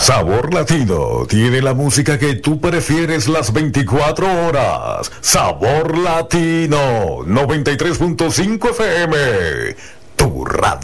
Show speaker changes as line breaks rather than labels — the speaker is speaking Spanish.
Sabor Latino tiene la música que tú prefieres las 24 horas. Sabor Latino 93.5 FM. Tu radio.